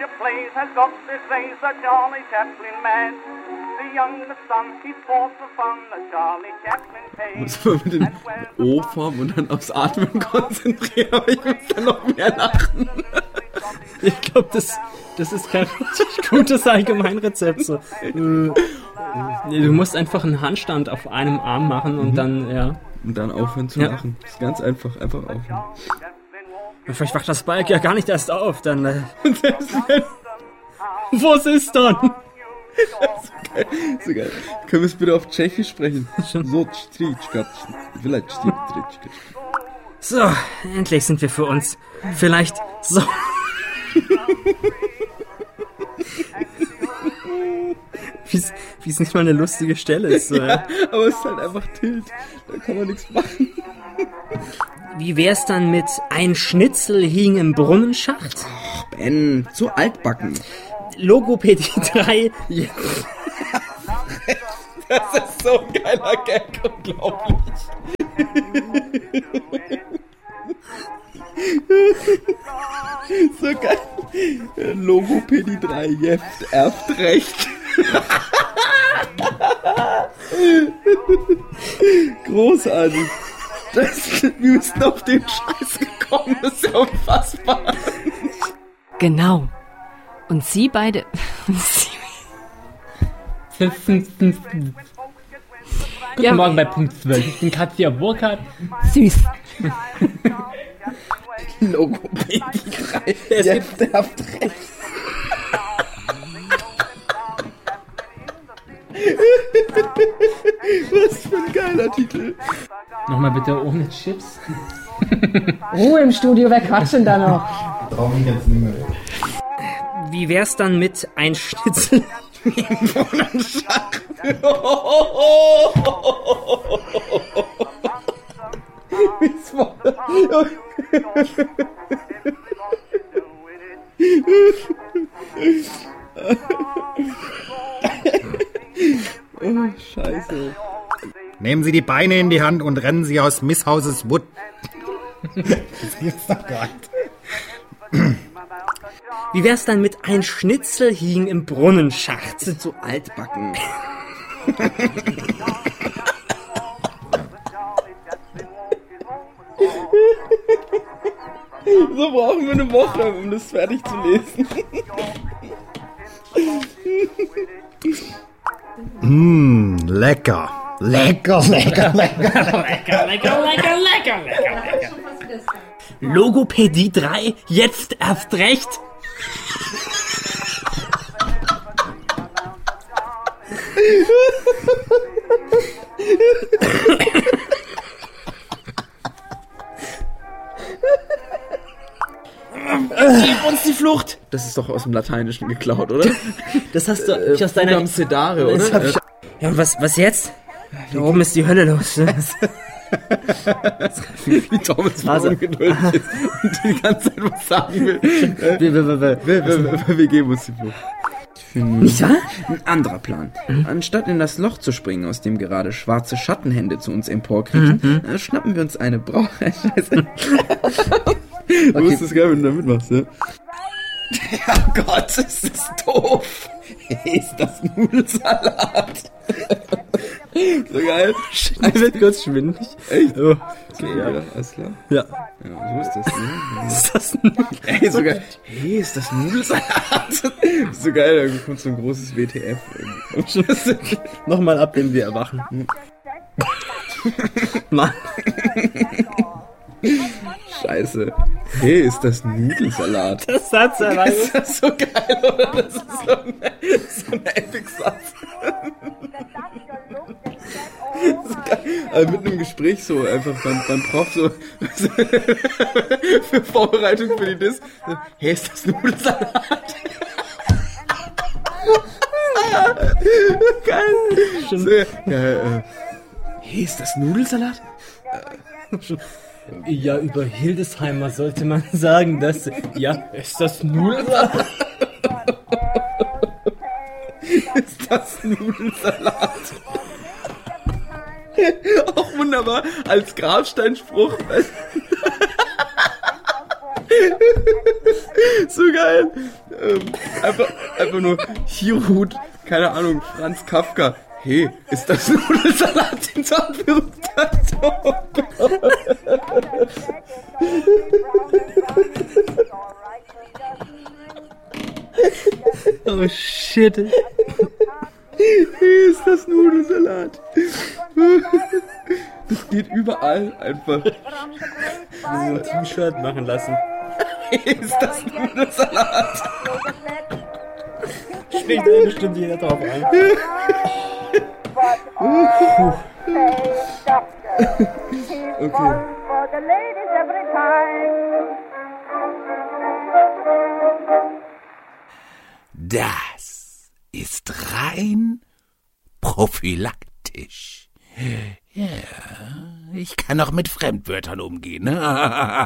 plays has got this face a Charlie Chaplin man. The youngest son, he's forth for fun, the Charlie Chaplin pays. Muss man mit dem O-Form und dann aufs Atmen konzentrieren, aber ich muss dann noch mehr lachen. Ich glaube, das ist kein richtig gutes Allgemeinrezept. So. Du musst einfach einen Handstand auf einem Arm machen und dann, ja. Und dann aufhören zu lachen. Das ist ganz einfach aufhören. Vielleicht wacht das Balk ja gar nicht erst auf, dann. Was ist dann? So geil. Können wir es bitte auf Tschechisch sprechen? So, endlich sind wir für uns. Vielleicht so. Wie es nicht mal eine lustige Stelle ist. So, ja, aber es ist halt einfach Tilt. Da kann man nichts machen. Wie wär's dann mit ein Schnitzel hing im Brunnenschacht? Ach, Ben, zu altbacken. Logopädie 3. Das ist so ein geiler Gag, unglaublich. So geil. Logopädie 3, jetzt erst recht. Großartig. Wir müssen auf den Scheiß gekommen, das ist ja unfassbar. Genau. Und Sie beide... Guten Morgen bei Punkt 12. Ich bin Katja Burkhardt. Süß. Logopädie 3, jetzt erst recht. Was für ein geiler Titel. Nochmal bitte ohne Chips. Ruhe im Studio, wer quatscht denn da noch? Trau mich jetzt nicht mehr. Wie wär's dann mit ein Schnitzel im Brunnenschacht? Oh, Scheiße. Nehmen Sie die Beine in die Hand und rennen Sie aus Misshauses Wood. Das gibt's doch gar nicht. Wie wär's dann mit ein Schnitzel hing im Brunnenschacht? Sind so altbacken. So brauchen wir eine Woche, um das fertig zu lesen. Lecker. Lecker, lecker, lecker. Lecker, lecker, lecker, lecker, lecker. Logopädie 3, jetzt erst recht. Gib uns die Flucht! Das ist doch aus dem Lateinischen geklaut, oder? Das hast du aus deiner... Sedare, oder? Ja, und was jetzt? Da oben ist die Hölle los. Wie Thomas ungeduldig ist und die ganze Zeit was sagen will. Wir geben uns die Flucht. Nicht wahr? Ein anderer Plan. Anstatt in das Loch zu springen, aus dem gerade schwarze Schattenhände zu uns emporkriechen, schnappen wir uns eine Scheiße. Du wusstest gar nicht, wenn du da mitmachst, ja? Oh Gott, ist das doof. Ist das Nudelsalat? So geil. Mir wird kurz schwindelig. Echt? Oh. Okay, ja, alles klar. Ja. Ja, so ist das, ne? Ist das Nudelsalat? Ey, so geil. Hey, ist das Nudelsalat? So geil, da kommt so ein großes WTF. Nochmal ab, wenn wir erwachen. Mann. Scheiße. Hey, ist das Nudelsalat? Das Satz Ist das so geil, oder? Das ist so ein Epic-Satz. So geil. Also mit einem Gespräch so, einfach beim Prof so für Vorbereitung für die Diss. Hey, ist das Nudelsalat? Geil. So, ja, hey, ist das Nudelsalat? Ja, über Hildesheimer sollte man sagen, dass... Ja, ist das Nudelsalat? Ist das Nudelsalat? Auch wunderbar, als Grabsteinspruch. So geil. Einfach nur Hirut, keine Ahnung, Franz Kafka. Hey, ist das Nudelsalat in so Oh shit. Hey, ist das Nudelsalat? Das geht überall einfach. So ein T-Shirt machen lassen. Hey, ist das Nudelsalat? Spricht bestimmt jeder drauf an. Okay. Das ist rein prophylaktisch. Ja, ich kann auch mit Fremdwörtern umgehen.